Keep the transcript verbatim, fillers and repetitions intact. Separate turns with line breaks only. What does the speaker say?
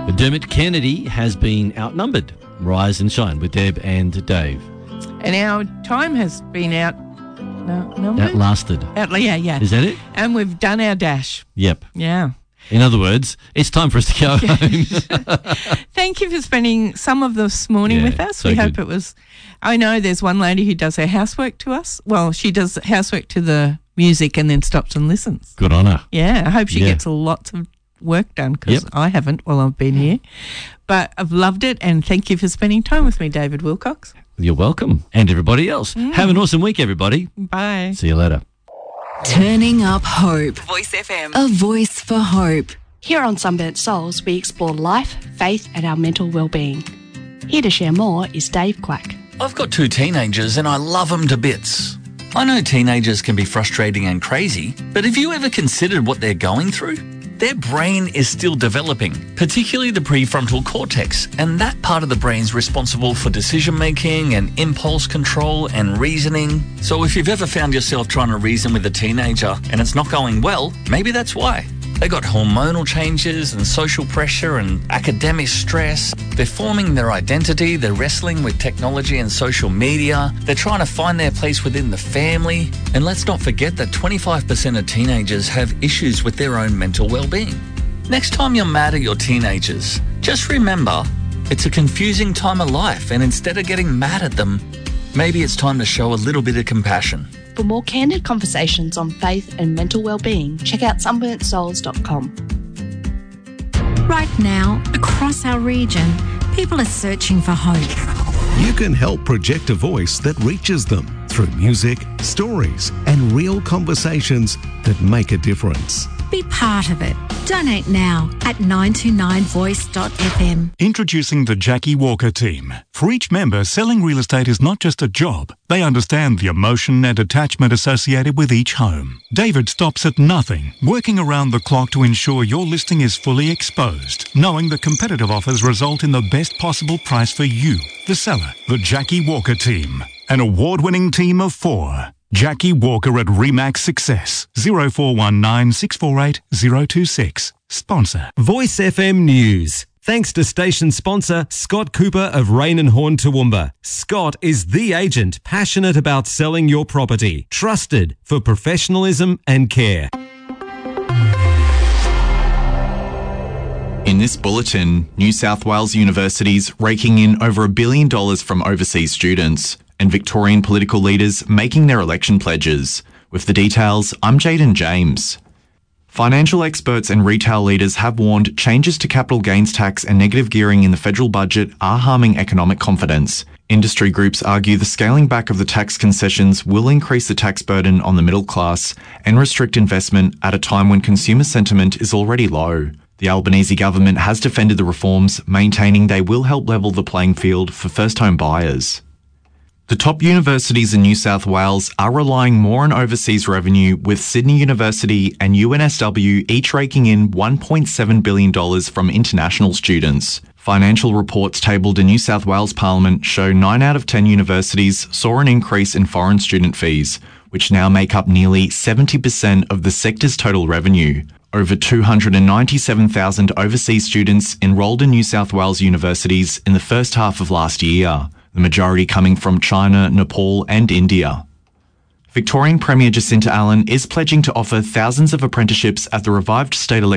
But Dermot Kennedy has been outnumbered. Rise and shine with Deb and Dave.
And our time has been out. No, no.
Outlasted.
Out, yeah, yeah.
Is that it?
And we've done our dash.
Yep.
Yeah.
In other words, it's time for us to go home.
Thank you for spending some of this morning
Yeah,
with us.
so
we hope
good.
it was. I know there's one lady who does her housework to us. Well, she does housework to the music and then stops and listens.
Good on her.
Yeah, I hope she
Yeah.
gets lots of work done because
Yep.
I haven't while I've been here. But I've loved it, and thank you for spending time with me, David Wilcox.
You're welcome. And everybody else. Have an awesome week, everybody.
Bye.
See you later.
Turning up hope.
Voice F M.
A voice for hope.
Here on Sunburnt Souls, we explore life, faith, and our mental well-being. Here to share more is Dave Quack.
I've got two teenagers and I love them to bits. I know teenagers can be frustrating and crazy, but have you ever considered what they're going through? Their brain is still developing, particularly the prefrontal cortex, and that part of the brain's responsible for decision-making and impulse control and reasoning. So if you've ever found yourself trying to reason with a teenager and it's not going well, maybe that's why. They got hormonal changes and social pressure and academic stress. They're forming their identity. They're wrestling with technology and social media. They're trying to find their place within the family. And let's not forget that twenty-five percent of teenagers have issues with their own mental well-being. Next time you're mad at your teenagers, just remember it's a confusing time of life, and instead of getting mad at them, maybe it's time to show a little bit of compassion.
For more candid conversations on faith and mental well-being, check out sunburnt souls dot com.
Right now, across our region, people are searching for hope.
You can help project a voice that reaches them through music, stories, and real conversations that make a difference.
Be part of it. Donate now at nine two nine voice dot f m.
Introducing the Jackie Walker team. For each member, selling real estate is not just a job. They understand the emotion and attachment associated with each home. David stops at nothing, working around the clock to ensure your listing is fully exposed, knowing the competitive offers result in the best possible price for you, the seller. The Jackie Walker team. An award-winning team of four. Jackie Walker at Remax Success. zero four one nine six four eight zero two six. Sponsor.
Voice F M News. Thanks to station sponsor Scott Cooper of Rain and Horn Toowoomba. Scott is the agent passionate about selling your property. Trusted for professionalism and care.
In this bulletin, New South Wales universities raking in over a billion dollars from overseas students, and Victorian political leaders making their election pledges. With the details, I'm Jaden James. Financial experts and retail leaders have warned changes to capital gains tax and negative gearing in the federal budget are harming economic confidence. Industry groups argue the scaling back of the tax concessions will increase the tax burden on the middle class and restrict investment at a time when consumer sentiment is already low. The Albanese government has defended the reforms, maintaining they will help level the playing field for first-home buyers. The top universities in New South Wales are relying more on overseas revenue, with Sydney University and U N S W each raking in one point seven billion dollars from international students. Financial reports tabled in New South Wales Parliament show nine out of ten universities saw an increase in foreign student fees, which now make up nearly seventy percent of the sector's total revenue. Over two hundred ninety-seven thousand overseas students enrolled in New South Wales universities in the first half of last year, the majority coming from China, Nepal and India. Victorian Premier Jacinta Allen is pledging to offer thousands of apprenticeships at the revived state election